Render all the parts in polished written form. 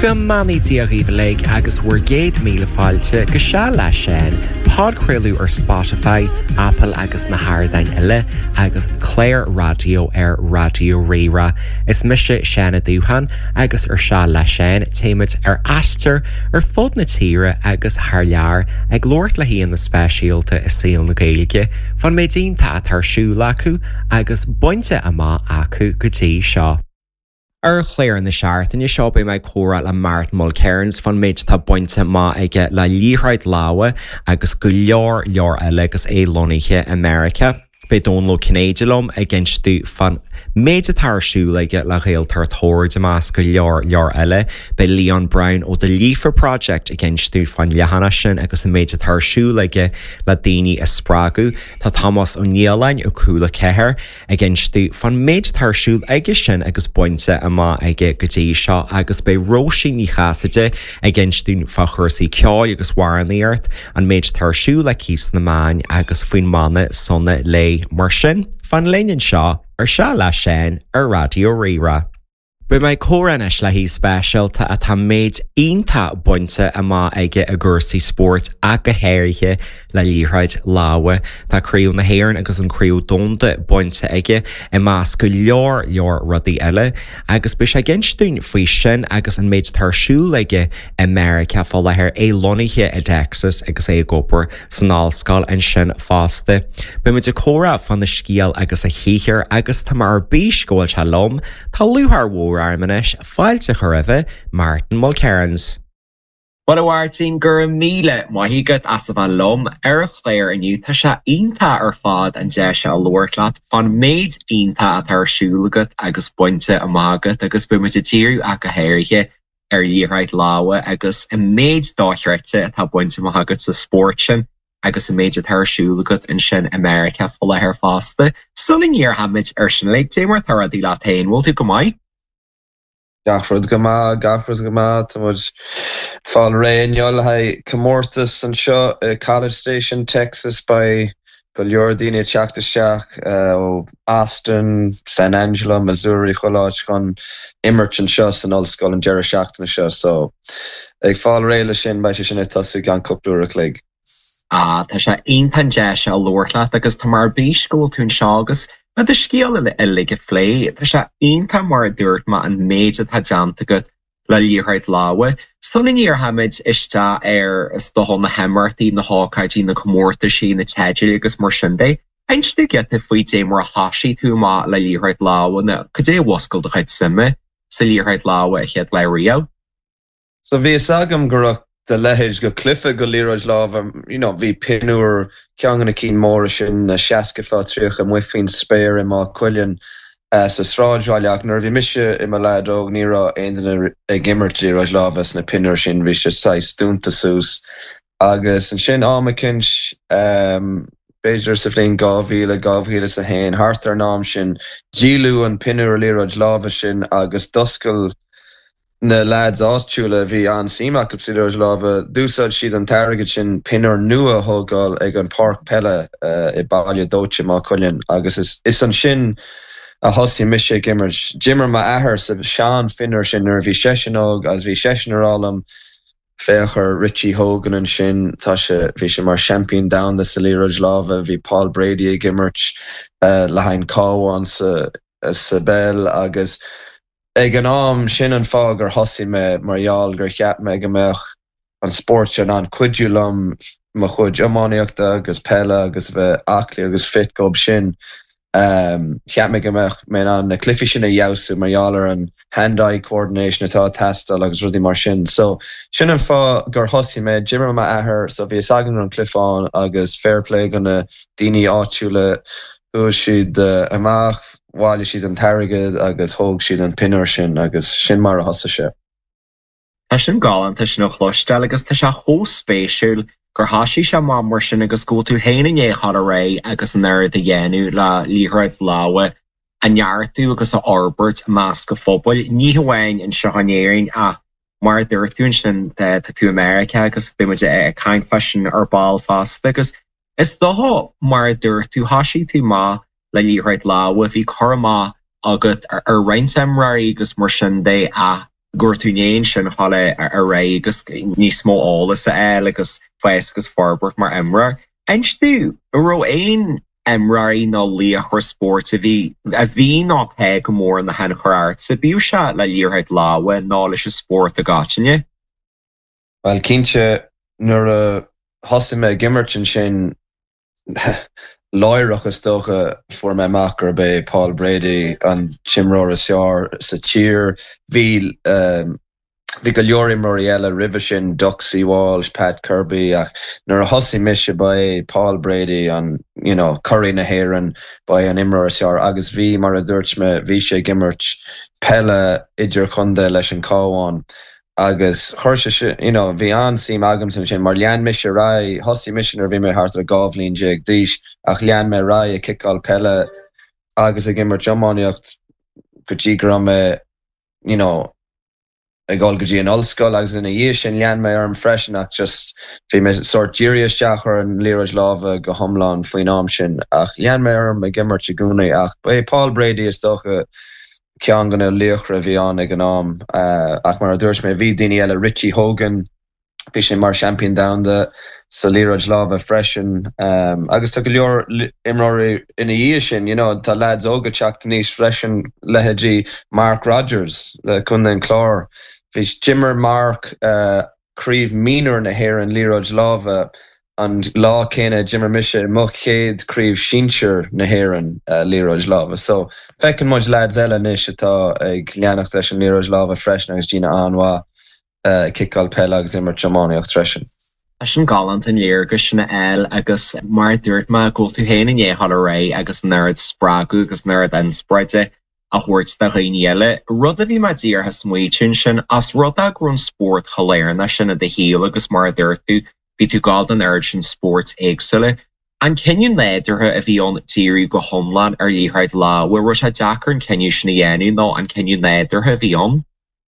Go manítí a riomh agus bhuair 100,000 fáilte go se leis sin, podcréilú ar Spotify, Apple agus na hairdain ile agus Claire Radio ar Radio Rira. Is mise Shanna Dúhan agus ar se leis sin téimiid ar aistear ar fud na tíre agus thlear ag glóirt le híon na spéisialta is saoil na Gaeilge fan méidínta tarsúla acu agus buinte amá acu gotí seo. Ar chléir na seaartain is seo be mai córa le Martin Mulcairns fan méid tá buinte má ige le líthraid láha agus go leor eile agus é loníthe America. Be dónló Canadialum a ginstú fan méid a tarsúlaige le réaltar tóir más go leor eile be Leon Brown ó the Lífa Project a ginstú fan lehanana sin agus a méid a tarsúlaige le daoine is sprágu tá Thomas O'Neillin ó cúla cethir a ginstú fan méid a tarsúl aige sin agus buinte amá aige go dtí seo agus be Róisí ní chasaide a ginstún fa chuirsaí ceáil agus warnaíart an méid tarsú le cís na máin agus faoin mana sonna le mar sin fan leinn seo ar se leis sin ar Radio Rira. Bu mai córanis le hí spéisialta a tá méid ionta buinte amá aige a gcúrsaí sport a go héirithe le líthraid láha tá críú na héireann agus an críú donda buinte aige I más go leor rudaí eile agus bu sé ginstún faoi sin agus an méid tarsúlaige America fá lethir é loníthe i Texas agus é gopur san nálscail an sin fásta. Bu muid a córa fan na scíal agus a híhir agus tá mar bíscóil se lom tá luthar mhór armanis fáilte chu raheh Martin Mulcairns. What a wartín gur míle maithígad as bhan lom ar chléir iniu tá se ionta ar fád an de se a luirlaat fan méid ionta a tarsúlagat agus buinte amágat agus bu muid a tíú a go héirithe ar líthraid láha agus I méid dáithreite tá buinte maithagad sa sport sin agus a méid a tarsúlagat in sin America fá lethir fásta. Sulling ar hamid ar sin le témar tar a dí lá tain bhil tú go maiid? Gafrod gama, tamud fall rain yol hai Comortas and Shaw, College Station, Texas by Jordini Chakta Austin, San Angelo, Missouri, Cholach con Immerton Shows and all school and Jerry Shackton Show. So fall rain shin by Shinetasu gan Kuplura Clegg. Tá sé intan deise a luirlaat agus tá mar bíscúil tún seagus na de scíal le illige phlé tá sé inta mar dúirt ma an méid a jamta go le líthraid láha. Sunning ar hamid iste ar is dohol na hemartaí na hácaidí na Comórta sí na teidir agus mar sindé. Einstu get na faoi dé mar a hasí tú má le líthraid láha na codé wascail do chuid sime sa líthraid láha a chead le Rio. So bhí sagam gurach the lehage go cliffe go líraj lava, vi pinúr ceangan a cín mór sin na seascafa tríoch am wifin spéir im má cuilin sa sráidháileach nar bhí mise im a ledóg níra aonanna ag immert líraj lava na pinúr sin bhí sé 6 dúnta sús. Agus an sin ámacins Beidir sa bhlín gábhíle sa hain, hartar nám sin dílú an pinúr líraj lava sin agus doscail na lads ástúla bhí an síach go síidir lába dúsad siad an targad sin pinúr nua thógáil ag an Park Pella I baile dóite má chuilinn agus is an sin a hosí mise gimmert Jimmer ma ahar sa Sean Finner sin nar bhí seisianog as bhí seisianarálam féchar Richie Hogan an sin tá bhí sé mar champion down the Saliraj lava bhí Paul Brady ag gimmert le hain cáháin sa bell agus ag an am sin an fág ar hosí me marall gur cheap me go meach an sport sin an cuidúlam mo chud amáíochta agus pella agus bheith aclí agus fit gob sin cheap me go meach me an na cliffi sin a jausú marall ar an hand-eye coordination atá testal agus rudí mar sin. So sin an fá gur hosí me Jimmer ma ahar so bhí sagan an clifán agus fair play gan na daoine áitiúla siad amach Wáile siad an targad agus thóg siad an pinúir sin agus sin mar a hosa sé. Tá sin gálan tá sin chlóisteil agus tá se hóspéisiúil gur hasí se má mar sin agus go tú héana échad a ré agus an air de dhéanú le líthraid láha a neartú agus a Albert más go fóbail ní hamhain in sehanéiring a mar dúirtún sin tú America agus bí muid cain fashion ar ball fast agus is dóá mar dúirtú hasí tú má le líthraid láha bhí chomá agat ar reinsamráí agus mar sin dé a Gortúnéin sin chola a ré agus níos mó álas a eil agus fees agus farbert mar imra. Einstú, ro ein imraí ná líochar sport a bhí ná pe go mór na hen choart sa bíú se le líorheid láha ná leis a sport a gáine? Well, cínte nuair a thosaim me gimmertin sin láirech is stocha for me makar be Paul Brady an Chimróra Siar sa tír hí go leorim Moriella Rivishin, Duxie Walsh, Pat Kirby ach nuair a thosaim mise by Paul Brady an Curry na Héireann by an Imróra Siar agus bhí mar a dúirt me bhí sé gimmert pelle idir chunde leis an cáháin. Agus thuirse bhí ansaím agam sin mar lean me se ra thosaí misisinar bhí mé hart a gábhlín déag díis ach lean me ra a kicáil pelle agus a gimmar jomáíocht go dtí gur me ag gáil go dtí an ollscoil agus ina dhé sin lean me arm freisin ach just bhí me sort díiristeachar an líras láha go thomláin faoin am sin ach lean me arm a gimmar te gúnaí ach ba Paul Brady is docha cean gona leochra bhí an ag an am ach mar a dúirt me bhí daoine eile Richie Hogan bhí sé mar champion downda sa líras láha freisin agus tá go leor imráí ina dhé sin tá lads óga teachta níos freisin leheadí Mark Rogers le chun an chlár bhís Jimmer Mark críomh mínar na Héireann líras láha an lá céine Jimmer mise mo chéad críomh sínsir na Héireann líras láha so fecinn muid lads eile níos atá ag leannacht leis an líras láha freisin agus dína anhá kicáil pelle agus immer jomáíocht freisin. Sin galant an léir go sinna eil agus mar dúirt me ggóil tú héana in éhall a ré agus nerd sppragu agus nerd an spreide a chuirt de réile. Rud a bhí me dír has smuoin sin as rud a grún sport choléirna sinna de híal agus mar dúirt tú bhí tú gáil an air sin sport éagsúile. An cinniú néidirthe a bhí an tíirí go thomlan ar líorheid lá bhfuair se deachar an cinniú sinna dhéanú ná an cinniú néidirthe a bhí an?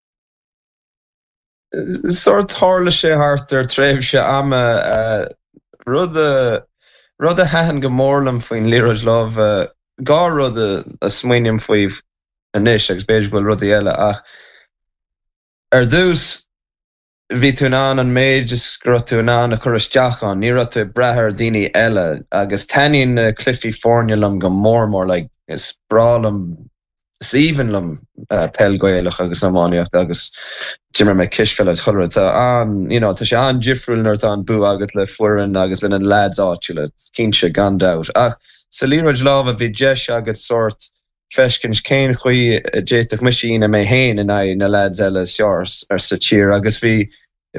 Sort tharla sé hart tréimh se ama rud a hean go mórlam faoin líras láha gá rud a smuoinim faoih anis agus beidir bhfuil rud eile ach ar dús bhí tú an méid is gur tú an a choristeachán ní tú brethir daoine eile agus taíonn Cliffy Fornelum go mór like is bralam is evenlam pellgóilech agus amáíocht agus Jimmer me kisfell as chulra tá sé an jifriúnar an bú agat le fuan agus lin an lads áitiúile cínse gandát ach sa líras láha bhí deis agat sort fecins céin chuí déiteach misisiína mé héin in na lads eile sears ar sa tír agus bhí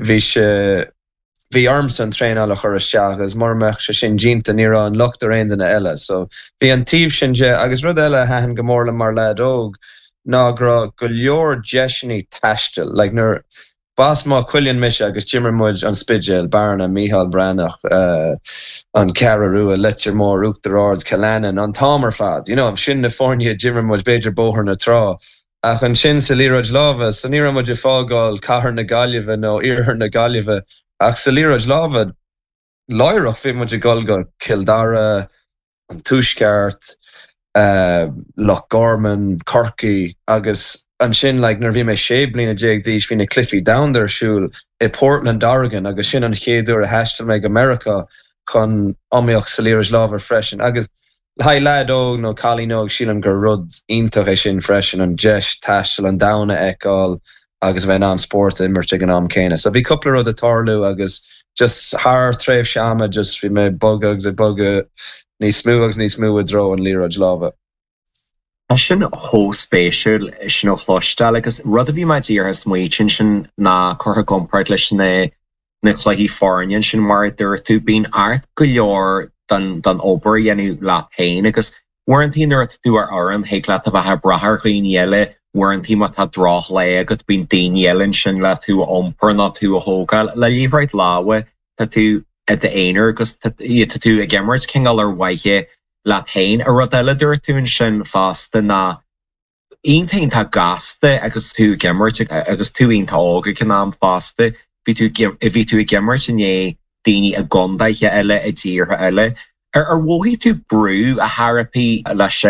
armsan tréála choristeach agus mar meach se sin dínta ní an lucht ar aon eile so bhí an tíomh sin agus rud eile hean go mórla mar lead óg ná gra go leor deisinaí taistil like nuair bás má cuilíonn mise agus Jimmer muid an spidgel Barna Micheál Brannach an Cararú a letir mór Uachtarard Callanan an támar fad sin na fórne Jimmer muid beidir bóthar na trá ach an sin sa líras láha san ní muid fágáil cahar na gaillimhe nó iarthar na gaillimhe ach sa líras láha láireach bhí muid gáil Kildare an Tuaisceart Loch Gorman, Corky agus an sin nar bhí mé sé blina déag díos hí na Cliffy Downder siúil I Portland, Oregon agus sin an chéadú a heistal meid America chun amíoch sa líras láha freisin agus ha lead óg nó chalíóg sílan gur rud ionintach é sin freisin an deis taistal an downa eáil agus bheith an sport immerte an am céine. So bhí coppla rud a tarlú agus just haar tréimh seama just bhí mé bogagus a boga ní smú agus ní smú a dro an líras láha. Sin hó spéisiúil sin chlostal agus rud a bhí mai díar has smuoin sin na chutha compart leis na chluí fáinne sin mar dúir tú bíon art go leor dan obair dhéanú le féin agus warintí nuirt tú ar an héag le a bheit brathir chuoine eile warintí mat tá droch le agus bíon daoine eile sin le tú ompar ná tú a thógáil le líomhráid láha tá tú at the éonar agus tú a gimmert chéall ar waithe le féin a rud eile dúir tú sin fásta na aontainn tá gasta agus tú gimmert agus tú aonanta ága cin am fásta bhí tú a gimmert in daoine a gondaiche eile a ddíortha eile ar bhthaí tú brú a therapy lei sin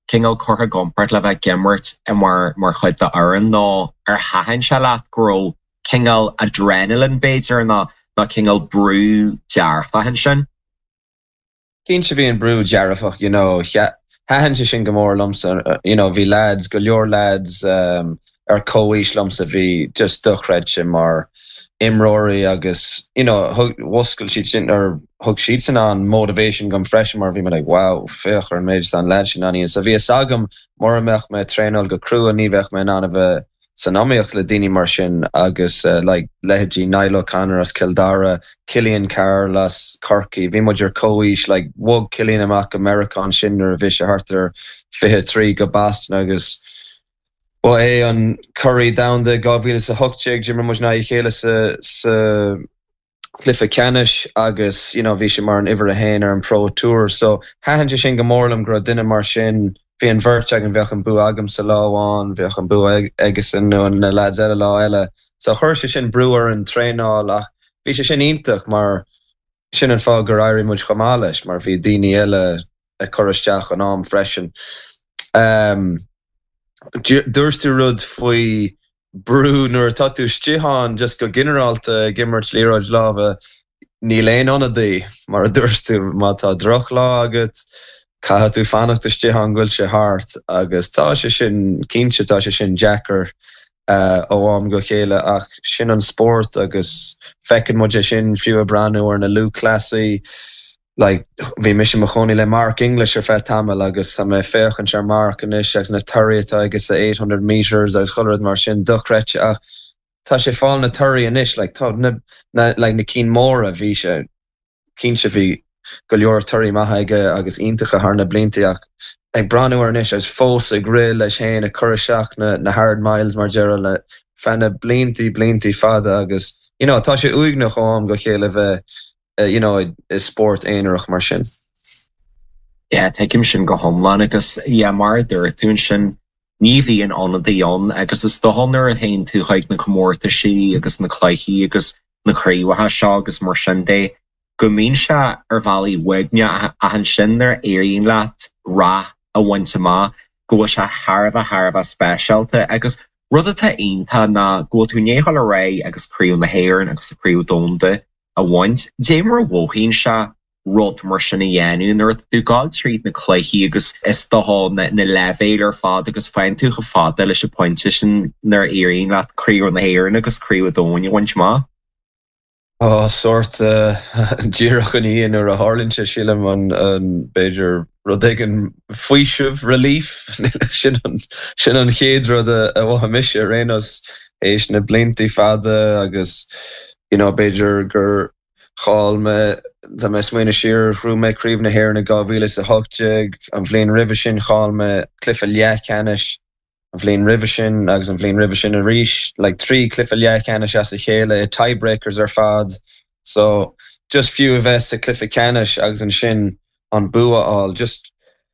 Kingal chutha gompart le bheith gimmert mar chuid de aran nó hahan se leat gro Kingal adrenaline béidir na Kingal brú dearfa hen sin. Cín se bhí an brú dearfach, hahan se sin gomór lumsa, bhí lads, go leor lads ar cóis lumsa bhí just duchreid sin mar imróí agus, wascail siad sin ar thug siad sin an motivation gom freisin mar bhí me wow, féoch ar an méid san lad sin aníon. So bhí sagam mar meach me tréáil go cruú a níbheith me an bheith san amíocht le daoine mar sin agus lehetí Nailo Conner as Kildara, Cillian Carroll as Corky, bhí muidir cóis wog Cillian amach American sin ar a bhí se hartar 23 go Boston agus an Curry down the Gavíle sa hochtig Jimmer mu na chéle sa Cliffe Canish agus bhí se mar an iwwer a hain ar an Pro Tour, so hahan se sin gomórlam gro duine mar sin bhí an bhirt ag an bheoch an bu agam sa láháin, bheoch an bu agasan nó na lads eile lá eile. So chuir se sin breúar an tréáil ach bhí se sin ionintach mar sin an fá gur airí muid chamáis mar bhí daoine eile a choristeach an am freisin. Dúirstú rud faoi brú nuair tatú stihan just go generalta gimmert líráid láha ní léon anna dí mar a dúirstú mátá droch lá agat caithe tú fannachta stihan ghfuil se hart agus tá se sin cínse tá se sin Jackar óám go chéile ach sin an sport agus fecin muide sin fiú a brandú ar na Lou Classy bhí mis sem choní le Mark English ar fe tamil agus sa mé féchan se Mark inis agus na tuiríta agus sa 800 meters agus choirid mar sin duchreite ach tá sé fáil na tuirí inis tá na cín móra bhí se cín se bhí go leor tuirí maithaige agus iontacha thar na blianta ach ag brandú ar inis as fós a grill leis chéin a chuiriseach na hard miles mar dearil le fanna bliantí fada agus tá sé uig nach am go chéile bheith is sport éineach mar sin. Ja, teim sin go homlan agus mar dúir tún sin ní bhíon anna daon agus is do honnar a hain tú chaid na commórta si agus na chláichí agus na chríomhathe seo agus mar sin dé. Go mín se ar bhelaí wegne a an sin ar éiríon leat rá a bhainte má go se Harbh spéisialta agus rud atá aonanta na go tú néhall a ré agus críú na héireann agus a críú dónda a bhaint déimar a bhóchaín se rud mar sin na dhéanú nuair tú gáil tríd na chléichí agus is doá na levéil ar fád agus féin tú go fád leis a pointe sin nar éiríon leat críú na héireann agus críú dónda bhaint má. Sort díireach an íon ar a Harlinse sílam an beidir rudig an fuiisih relief sin an chéad rud a bhatha mise rénos éis na bliantí fada agus beidir gur cháil me Tá me smuoine siar chrú me críomh na héir na Gavíle sa hochtig an bhléon ribh sin cháil me Cliffe Leacanis an bhléon ribh sin agus an bhléon ribh sin a ríis trí Cliffe Leacanis as a chéile tiebreakers ar fad, so just fiú a bheith sa Cliffe Canis agus an sin an buaáil just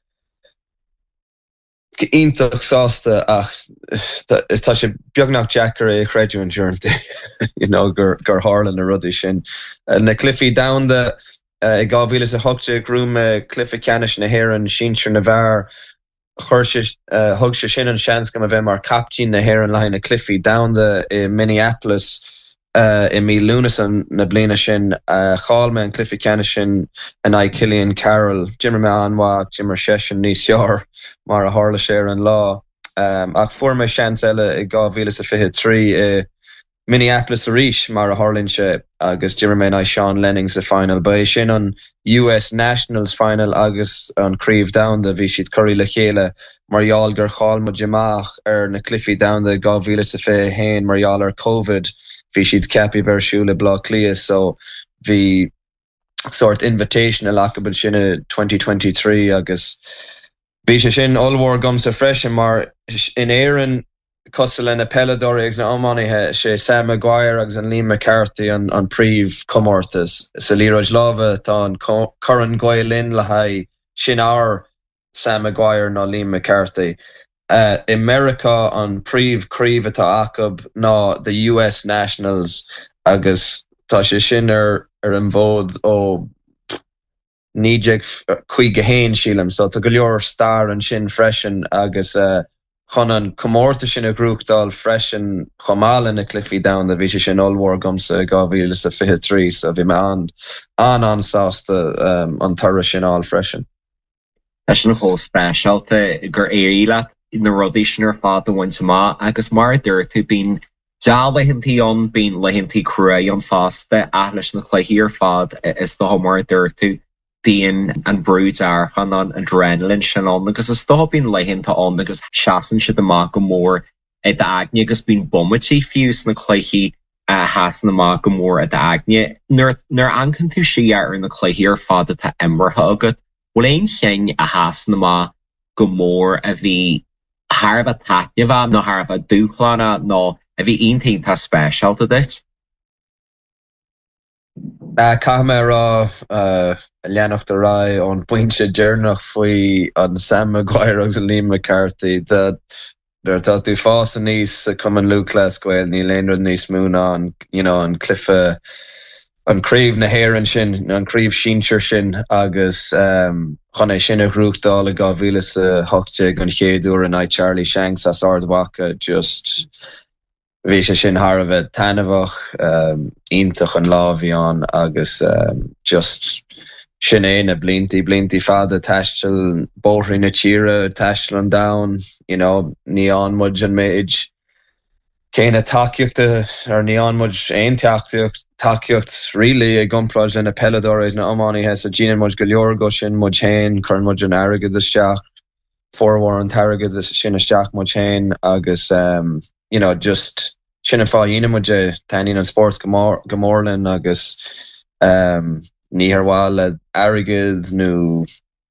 ionach sásta ach tá sé beagnach Jackar é chréidú an dúirnta gur hálan a rudí sin. Na Cliffy Downda i Gavíle sa hochtig grúm Cliffe Canis na héireann sínsir na bhar thug se sin an seans go a bheith mar captín na héireann lein na Cliffy Downda i Minneapolis i mí Lunason na bliana sin cháil me an Cliffe Canis sin an Cillian Carroll Jimmer me anhá Jimmer sesin níos seár mar a hála séir an lá ach fuair me seans eile i Gavíle sa 23 i Minneapolis a ríis mar a Harlinse agus Jimmer me Sean Lenning sa final ba sin an US Nationals final agus an críomh Downda bhí siad curí le chéile marall gur cháil mo Jimach ar na Cliffy Downda Gavíle sa fé hain marall ar COVID bhí siad ceapí bersúla blá clia, so bhí sort invitation a lacabil sinna 2023 agus bhí sé sin allmhór gom sa freisin mar in éireann costal na pelador agus na amánithe sé Sam Maguire agus an Liam McCarthy an príomh comórtas sa líráid láha tá an Coran Goylin le haid sin ár Sam Maguire ná Liam McCarthy. America an príomh críomh atá acab ná the US Nationals agus tá sé sin ar an bhód ó níideag chuig go héin sílam, so tá go leor star an sin freisin agus chun an comórta sin a grúchtdal freisin chomála na Cliffy Down a bhí sé sin olmhór gomsa 2023, so bhí me ansásta an tarra sin all freisin. Is an hó spéisialta gur éile na rudí sin ar fád a bhainte má agus mar dúir tú bín dá leihintí an bín leihintí crua an fásta a leis na chluichí ar fád is dá mar dúir tú bíon an brúd archan an adrenaline sin an agus is dá bín leihinnta an agus seaan siad amach go mór a d'agni agus bín bommatí fiús na chluichí hasan amach go mór a d'agni nuair ancan tú si ar na chluichí ar fád a tá immertha agat bhfuil éon chein a hasan amach go mór a bhí Harf a takefa no harf a dúchlána no a bhí inting tá spéisialta dit? Caime rá leannacht a rá ón pointse dearnach faoi an Sam Maguire agus Liam McCarthy der tá tú fás an níos cum an Lucas goil ní léonrad níos múna an cliffe an críomh na héireann sin an críomh sínsir sin agus chuna sin a grúchtdal a 2008 an chéadú an Charlie Shanks as ardhacha just bhí sé sin Harbh tanmhach iontach an lá bhí an agus just sin é na blinti fada taistil bóthrí na tíre taistil an down ní an mud an méid céine takeíochta ar ní an mud aon takeíocht rilí a gomráid lena pelador is na amáí hes a ddíanaan mud go leor go sin mud chéin chun mud an airgad isteach forhhar an targad sin isteach mud chéin agus just sinna fá dhéanam muide taíonn an sport gomórlinn agus níorháil le airgad nó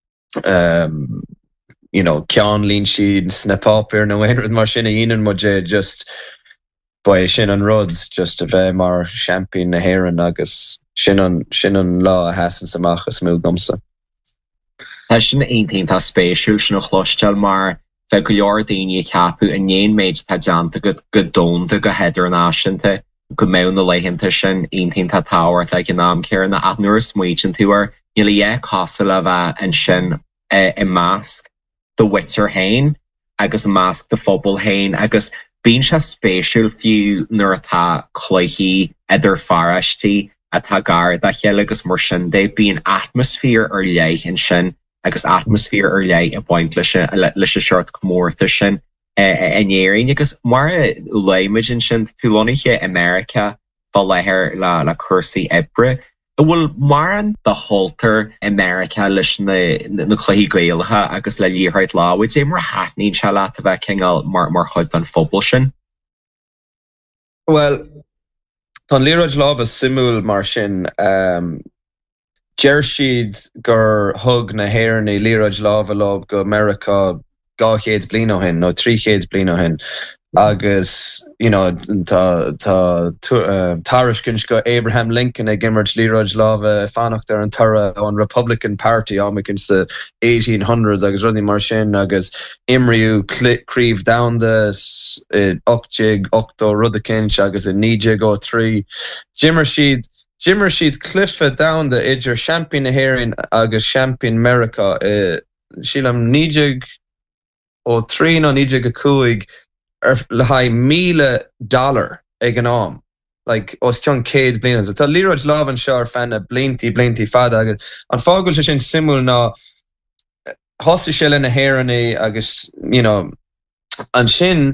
ceann lín siad sna pápir nó éonrad mar sinna dhéanaan muide just ba sin an ruds just a bheith mar champion na héireann agus sin an lá a hasan samach a smú gomsa. Tá sin aontainn tá spéisiú sin na chlostal mar bheith go leor daoine ceapú a néon méid tá deanta go dónta go heidir an áisinta go mé na leihinnta sin aontainn tá táhairt ag an náam céar na nuair smuoin túar níl costal a bheith an sin i másc do witar hain agus másc de fphobal hain agus bíonn se spéisiúil fiú nuair atá chluichí idir farastí atá gard a chéile agus mar sin de bíon atmosfér ar leith an sin agus atmosfér ar leith a bhaint leis a seart comórta sin anéirín agus mar leimiid an sin puánaiche America fá lethir le cursaí ebre bhfuil mar an de haltar America leis na chluichí gaeilthe agus le líorthaid láhaid é mar háithnín se leat a bheith céingeal mar chuid an fóbal sin? Well, tá líorthaid lámh a simúil mar sin deir siad gur thug na héireannaí líorthaid lámh go America 200 bliain ó hin nó 300 bliain ó hin agus tá tariscin go Abraham Lincoln ag gimmert líorthaid lámh fannacht ar an tara an Republican Party amicin sa 1800s agus rudí mar sin agus imriú críomh down de 8 rudacin agus in 9 Jimmer siad cliffe down de idir champion na héireann agus champion America sílam 9 ó 3 nó 9 le haid $1,000 ag an am. Like, os ceann 100 bliain. So tá líorthaid lámh an seo ar fanna blinti fada agus an fágail sé sin simúil ná thosaigh sé le na héireannaí agus an sin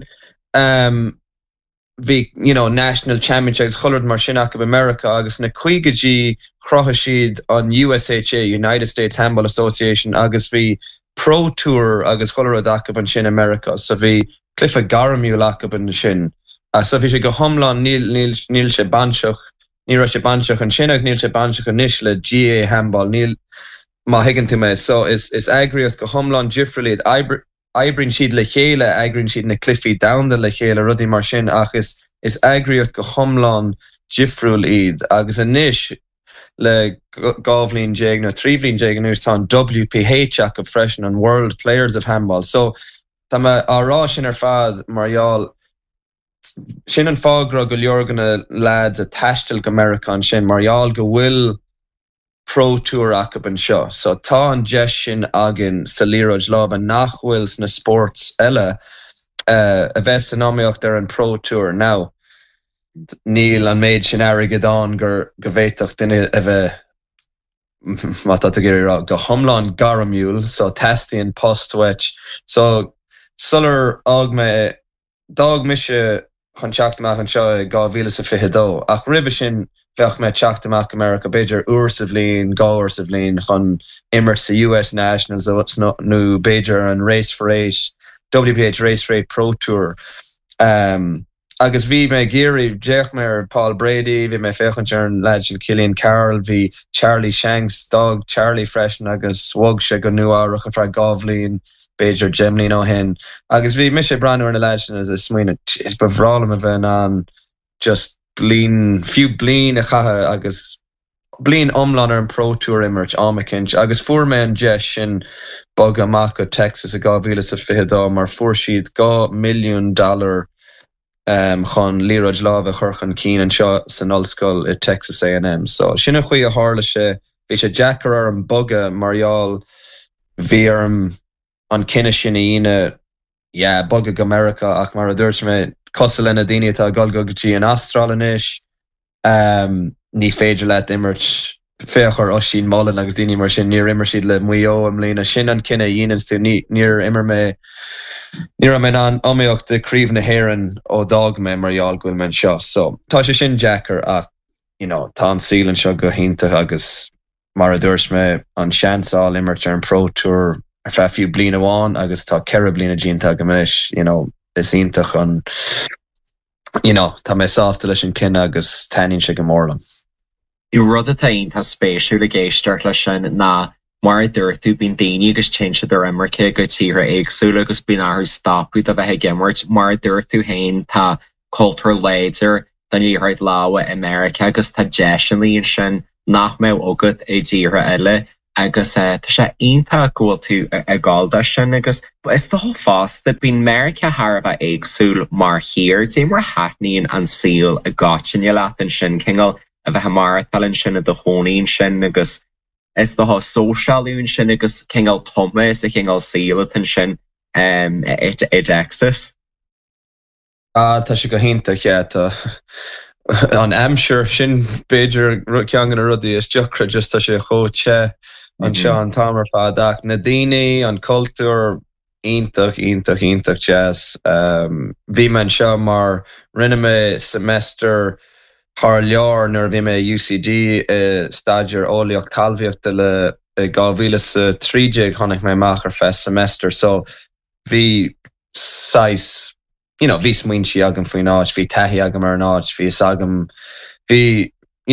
bhí national championships choilead mar sin acu America agus na chuigetí crotha siad an USHA United States Handball Association agus bhí Pro Tour agus choilead acu an sin America so bhí cliffe garmiú acu an sin so bhí sé go thomláin níl sé banseach ní ra sé banseach an sin agus níl sé banseach an níos le GA handball níl má higann tú mé so is agriíocht go thomláin difriúlaid Ibrin siad le chéile agrin siad na Cliffy Down le chéile rudí mar sin ach is agriíocht go thomláin difriúil iad agus inis le gábhlín déag nó tríbhlín déag an tá WPH acu freisin an World Players of Handball so tá árá sin ar fad marall sin an fágra go leor ganna lads a taistil go American sin marall go bhfuil Pro Tour acaban seo. So tá an deis sin agin sa líróid lába nachhfuil na sports eile a bheits an amíocht ar an Pro Tour now. Níl an méid sin airigedán gur go bhéitocht duine a bheith mata géir go homláin garamúil, so testíon postweit. So sular ág me dag mise chun teachtamach an seo 2022 ach ribh sin bheach me teachtamach America Beidir uair sa bhliain, gáir sa bhliain chun immer sa US Nationals nó Beidir an Race for 8 WPH Race for 8 Pro Tour. Agus bhí me géirí deach me Paul Brady, bhí me féchann an legend Killian Carroll, bhí Charlie Shanks, dog Charlie Freshen agus wog se go nuárach a fra gábhlín Beidir Gemlín ó hen. Agus bhí mis sé brandú an a legend as a smuoine is bhrálam a bheith an just fiú blin a chathe agus blin omlan ar an Pro Tour immert amacint agus fuair me an deis sin bog amach Texas a 2022 mar fuair siad $2 million chun líróid lábh churchan cín an seo san ollscoil I Texas A&M. So sinna chuí a hála sé, bhí sé Jackar ar an boga marial bhí arm an cinenne sinna ine boga go America ach mar a dúirt me cosal lena daine atá golgogtí an Astral inis ní féidir leit immert féchar os sin mollen agus daine mar sin níor immer siad le muo am lína sin an cinenne dhéanans tú níor immer me Níor an amíocht de críomh na héireann ó dag me marial goil men seo. So tá sé sin Jackar ach tá an sílan seo go hínta agus mar a dúirs me an seanáil immert ar an Pro Tour ar fe fiú blin amháin agus tá ceire blina dínta go meis is ítach an tá mé sásta leis an cinenne agus taíonn se go mórlam. I rud a tain tá spéisiú le géisteart lei sin na mar dúirtú bín daine agus tse ar immerce go tíre éagsúla agus bín áthú stopú a bheit gimmart mar dúirtú hain tá cultúr léidir den líthart láha America agus tá deisian líon sin nach mé ógad é ddíre eile agus tá sé onanta ggóil tú a gáilda sin agus is do fás de bín America thar bheith éagsúil mar hir dé mar hatníín an síl a gáin leat an sin chéall a bheit mar talinn sin a do hónaín sin agus is the socialún sin agus chéall Thomas a chéall sílatin sin Texas. Tá sé go hínta an amsir sin Beidir ceangan a rudí is deocra just tá sé chóte an seo an tamar fádaach na daine an cultúr ítach jazz. Bhí man seo mar rinne me semester Har lear nar bhí me UCD staidir ólaíocht talmhaíochta le 2003 chonig mé machar fest semester, so bhí sais bhí smuoin si agam faoin áit, bhí taithí agam ar an áit, bhí agam bhí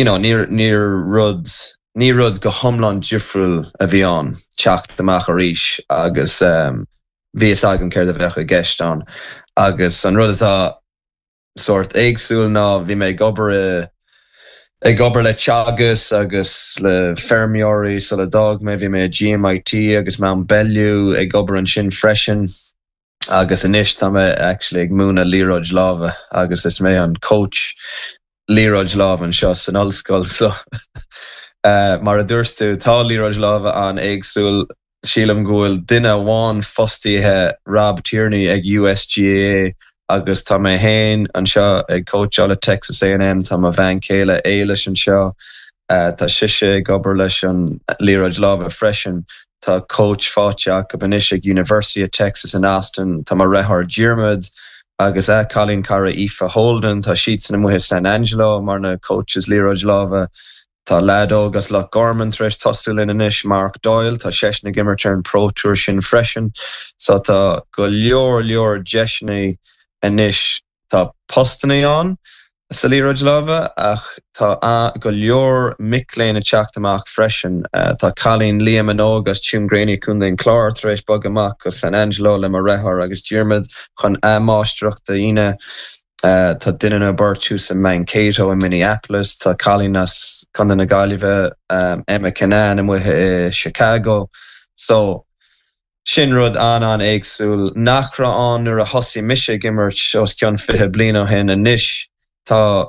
ní rud go thomlan difriúil a bhí an teacht amach a ríis agus bhí agam céir a bheith a gceist an agus an rud atá sort éagsúil ná bhí mé gobar le teagas agus le fermióirí so le dag mé bhí mé GMIT agus Mount Bellew ag gobar an sin freisin agus inis tá mé actually ag múna líróid lábha agus is mé an coach líróid lábha an seo san ollscoil so mar a dúirstú tá líróid lábha an éagsúil sílam gúil duine bháin fostíthe Rob Tierney ag USGA agus tá mé hain an seo ag coachála Texas A&M tá má bhain céile éiles an seo tá siise gobar leis an líróid lábha freisin tá coach fáteach go banis ag University of Texas in Austin tá má réthar Diarmid agus Colin Cara Aoife Holden tá siad san muhe San Angelo mar na coaches líróid lábha tá Lado agus le Gorman treis tosilin inis Mark Doyle tá seisna gimmerte an Pro Tour sin freisin so tá go leor deisna inis tá postanna an sa líróid lábha ach tá go leor micléin a teachtamach freisin tá Colleen Liam agus Tim Graney chun chlár treis bog amach go San Angelo le mar réthar agus Diarmid chun máistruachta ine tá duine na Birchú sa Mankato in Minneapolis tá Colleen as chun na Gaillimhe Emma Canan in muthe Chicago so sin rud an éagsúil nachra an nuair a hosí mise gimmert os ceann 5 bliana hen a níis tá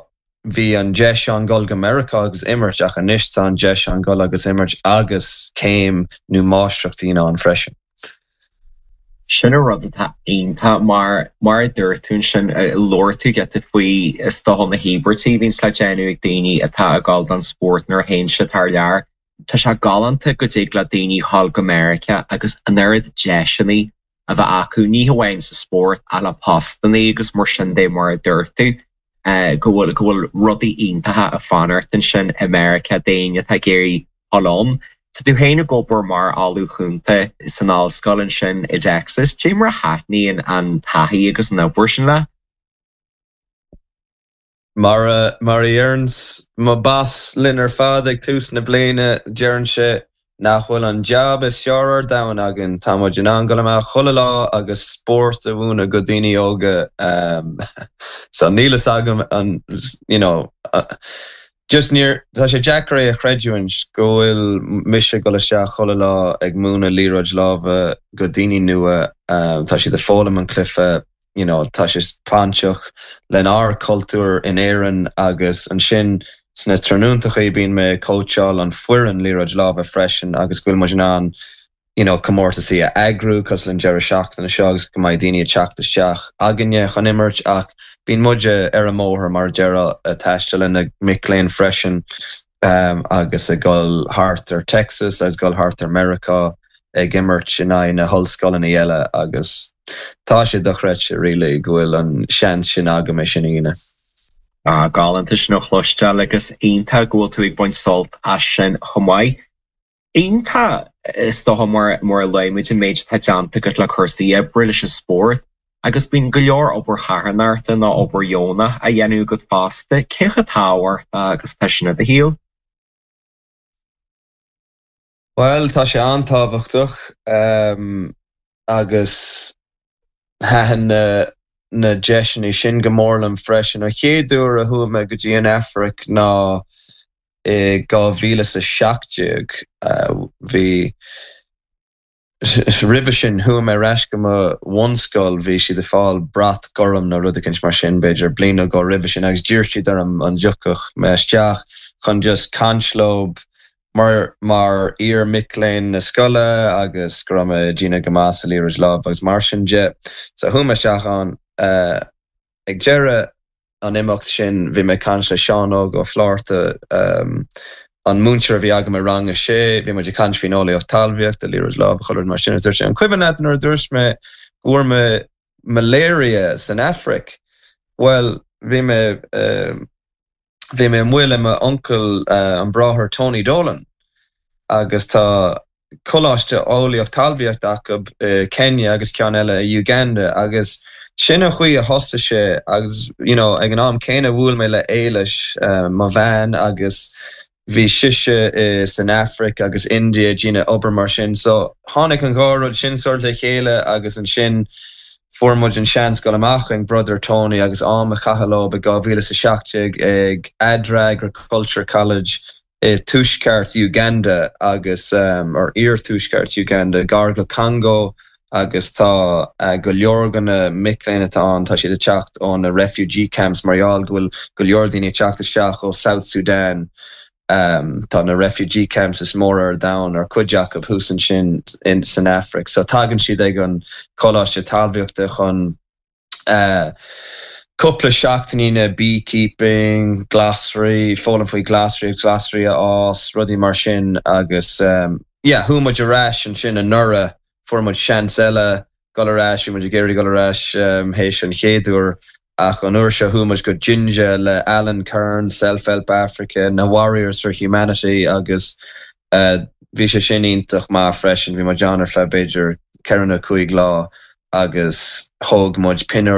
bhí an deis an gol America agus immert ach an nicht an deis an gol agus immert agus céim nó máistruchttaí an freisin. Sinna rud aonanta mar dúirtún sin lortú get faoi stohol na Hebrew hín le déanú ag daoine atá a gáil an sport nar hain se tar lear. Tá se galanta go dtí le daoine hall go America agus an airad deisinaí a bheith acu ní hamhain sa sport a le postannaí agus mar sin dé mar dúirtú. Go bhfuil rudaí iontathe a fanartain sin America daine tá géirí hallón. Tá tú héanana gobar mar áú chunta san áilscoilin sin i Texas, tí mar háithní an taithí agus an ábhar sin le? Mar éarns má bas linnar fad ag tús na bliana dearann sé nachhfuil an job is searar dain agin tá muid an angal amach chola lá agus sport a bhúna go daoine óga sa nílas agam an, you know, just near tá sé Jack Ray a chreidúin go bhfuil mise go isteach chola lá ag múna líróid lábha go daoine nua tá si de fólam an clifa, you know, tá sé panseach len ár cultúr in éan agus an sin sna trúntacha bíon me coachál an fuiran líróid lábha freisin agus gúil mar an, you know, comórta sí a agrú cos len deir seach na seagus go mai daoine teachta seach aganne chan immert ach bín muide ar a móthir mar deire a teiste lena micléin freisin agus a gáil Hartar Texas agus gáil Hartar America ag immert sin na hallscoilin na eile agus tá sé do chreid sé rilí gohfuil an sean sin agam sin íine. Galanta sin nó chluiste agus aonanta ghfuil tú ag buint solt as sin chomáid. Aonanta is do mar leimid in méid tá deanta go le chusaí a brilis a sport agus bín go leor obair charanarta ná obair Jóna a dhéanú go fásta cécha táhar agus tá sinna a híal. Well, tá sé antábhachtach agus hahan na deisinaí sin go mórlam freisin a chéadú a thuama go dtí an Afric ná 2017 bhí ribbe sin thuama reis go bhhanscoil bhí si de fáil brat goram nó rud a cins mar sin beidir blina go ribbe sin agus dúirtí ar an dúchach me isteach chun just canslób mar ír micléin na scoile agus grama Gina Gamasa líras lá agus mar sin de sa thuama seach an ag deire an imimecht sin bhí me cansle seanó go flárta an múnseir bhí agam a rang a sé, bhí muidir cans finóla ó talmhaíocht a líras lá choir mar sin dúirte an cuihannet ar dúirs me uair malaria san Afric. Well, bhí me mhuiile me uncle an bráthir Tony Dolan agus tá coláiste ólaíocht talmhaíocht acu Kenya agus ceann eile Uganda agus sinna chuí a hosta sé agus, you know, ag an am céine bhfuil me le éiles má bhean agus bhí siise san Afric agus India Gina obair mar sin, so tháinig an gáróid sin sort le chéile agus an sin formid an seans go amach an brother Tony agus am a chachaló be 2017 ag Adra Agriculture College Tushkart Uganda agus or Ir Tushkart Uganda Gargo Congo agus tá go leor ganna micléine an tá si de teacht ón na refugee camps marial go leor daoine teachta seach ó South Sudan tá na refugee camps is mór ar down ar cuideach a húsan sin in San Afric, so tagann siad ag an coláiste talmhaíochta chun couple seachtaína beekeeping, glassry, fólam faoi glassry ás, rudí mar sin agus thumaid a ráis an sin a nura formid seans eile golarráis, muidir géirí golarráis hééis an chéadúr ach an uair se thumaid go Ginger le Alan Kern, Self-Help Africa, na Warriors for Humanity agus bhí sé sin ionintach má freisin bhí mar John ar fe beidir ceanna 5 lá agus thug muid pinner